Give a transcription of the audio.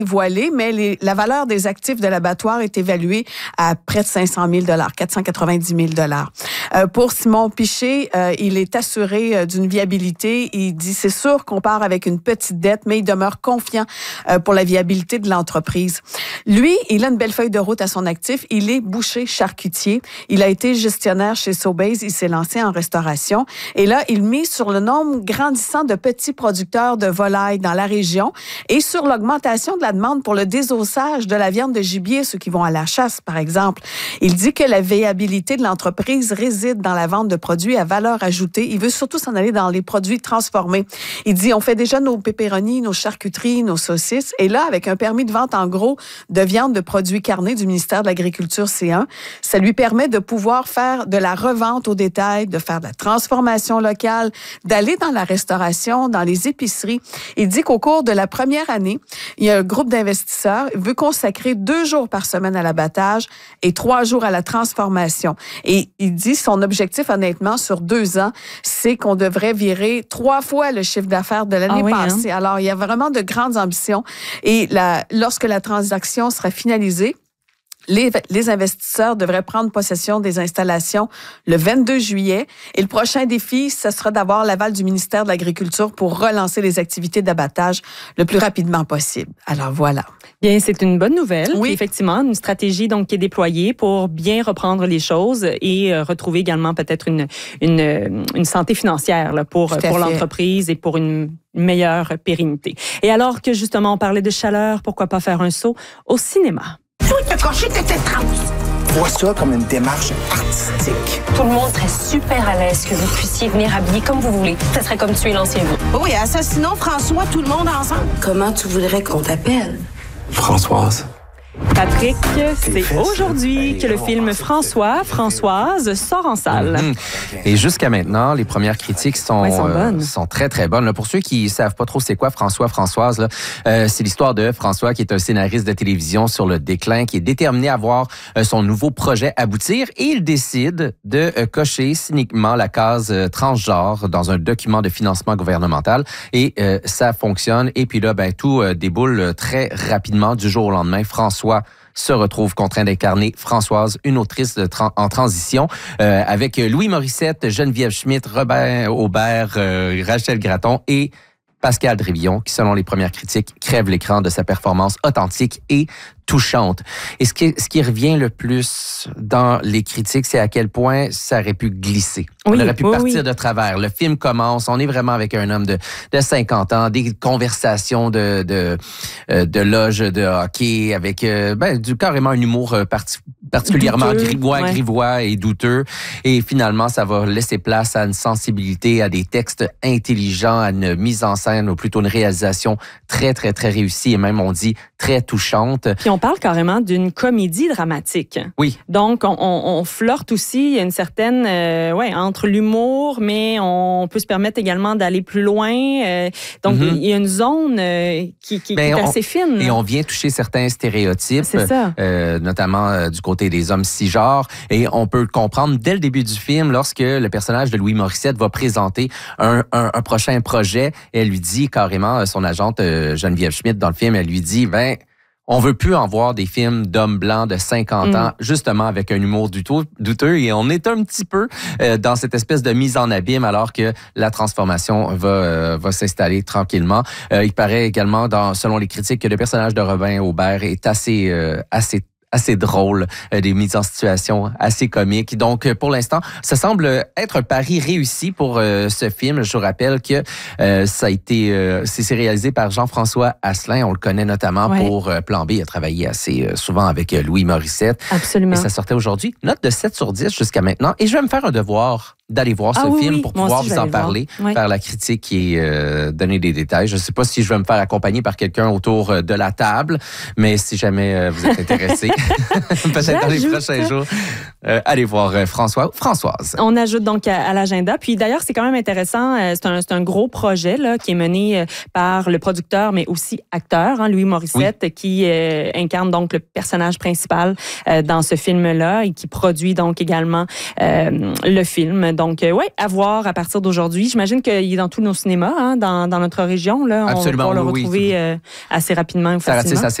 voilé, mais la valeur des actifs de l'abattoir est évaluée à près de 500 000 490 000 Pour Simon Piché, il est assuré d'une viabilité. Il dit, c'est sûr qu'on part avec une petite dette, mais il demeure confiant pour la viabilité de l'entreprise. Lui, il a une belle feuille de route à son actif. Il est boucher charcutier. Il a été gestionnaire chez Sobeys. Il s'est lancé en restauration. Et là, il mise sur le nombre grandissant de petits producteurs de volailles dans la région et sur l'augmentation de la demande pour le désossage de la viande de gibier, ceux qui vont à la chasse, par exemple. Il dit que la viabilité de l'entreprise réside dans la vente de produits à valeur ajoutée. Il veut surtout s'en aller dans les produits transformés. Il dit, on fait déjà nos pépéronis, nos charcuteries, nos saucisses. Et là, avec un permis de vente en gros de viande de produits carnés du ministère de l'Agriculture C1, ça lui permet de pouvoir faire de la revente au détail, de faire de la transformation locale, d'aller dans la restauration, dans les épiceries. Il dit qu'au cours de la première année, il y a un groupe d'investisseurs qui veut consacrer 2 jours par semaine à l'abattage et 3 jours à la transformation. Et il dit son objectif, honnêtement, sur 2 ans, c'est qu'on devrait virer 3 fois le chiffre d'affaires de l'année passée. Alors, il y a vraiment de grandes ambitions. Et lorsque la transaction sera finalisée, les investisseurs devraient prendre possession des installations le 22 juillet. Et le prochain défi, ce sera d'avoir l'aval du ministère de l'Agriculture pour relancer les activités d'abattage le plus rapidement possible. Alors voilà. Bien, c'est une bonne nouvelle. Oui. Puis effectivement, une stratégie donc qui est déployée pour bien reprendre les choses et retrouver également peut-être une santé financière là, pour l'entreprise et pour une meilleure pérennité. Et alors que justement on parlait de chaleur, pourquoi pas faire un saut au cinéma? Toi, t'as coché tes trans. Vois ça comme une démarche artistique. Tout le monde serait super à l'aise que vous puissiez venir habiller comme vous voulez. Ça serait comme tuer l'ancien vous. Oui, assassinons François, tout le monde ensemble. Comment tu voudrais qu'on t'appelle? Françoise. Patrick, c'est aujourd'hui que le film Françoise sort en salle. Et jusqu'à maintenant, les premières critiques sont très, très bonnes. Là, pour ceux qui ne savent pas trop c'est quoi Françoise, là, c'est l'histoire de François qui est un scénariste de télévision sur le déclin, qui est déterminé à voir son nouveau projet aboutir et il décide de cocher cyniquement la case transgenre dans un document de financement gouvernemental et ça fonctionne. Et puis là, tout déboule très rapidement du jour au lendemain. François se retrouve contraint d'incarner Françoise, une autrice en transition, avec Louis Morissette, Geneviève Schmidt, Robert Aubert, Rachel Gratton et Pascal Drévillon, qui, selon les premières critiques, crève l'écran de sa performance authentique et touchante. Et ce qui revient le plus dans les critiques, c'est à quel point ça aurait pu glisser. On aurait pu partir de travers. Le film commence, on est vraiment avec un homme de 50 ans, des conversations de loge de hockey, avec carrément un humour particulièrement grivois et douteux. Et finalement, ça va laisser place à une sensibilité, à des textes intelligents, à une mise en scène, ou plutôt une réalisation très, très, très réussie et même, on dit, très touchante. Puis on parle carrément d'une comédie dramatique. Oui. Donc, on flirte aussi une certaine, entre l'humour, mais on peut se permettre également d'aller plus loin. Donc, il y a une zone qui est assez fine. Et on vient toucher certains stéréotypes, c'est ça. Notamment du côté des hommes cisgenres. Et on peut le comprendre dès le début du film, lorsque le personnage de Louis Morissette va présenter un prochain projet. Elle lui dit carrément, son agente Geneviève Schmidt dans le film, elle lui dit, on veut plus en voir des films d'hommes blancs de 50 ans, justement avec un humour douteux. Et on est un petit peu dans cette espèce de mise en abîme alors que la transformation va s'installer tranquillement. Il paraît également, selon les critiques, que le personnage de Robin Aubert est assez drôle, des mises en situation assez comiques. Donc, pour l'instant, ça semble être un pari réussi pour ce film. Je vous rappelle que ça a été, c'est réalisé par Jean-François Asselin. On le connaît notamment pour Plan B. Il a travaillé assez souvent avec Louis Morissette. Absolument. Et ça sortait aujourd'hui. Note de 7/10 jusqu'à maintenant. Et je vais me faire un devoir d'aller voir ce film pour pouvoir vous en parler, faire la critique et donner des détails. Je ne sais pas si je vais me faire accompagner par quelqu'un autour de la table, mais si jamais vous êtes intéressé, peut-être dans les prochains jours, allez voir Françoise. On ajoute donc à l'agenda. Puis d'ailleurs, c'est quand même intéressant. C'est un gros projet là, qui est mené par le producteur, mais aussi acteur, Louis Morissette, qui incarne donc le personnage principal dans ce film-là et qui produit donc également le film. Donc, oui, à voir à partir d'aujourd'hui. J'imagine qu'il est dans tous nos cinémas, dans notre région. Là. Absolument, on va pouvoir le retrouver assez rapidement ou facilement.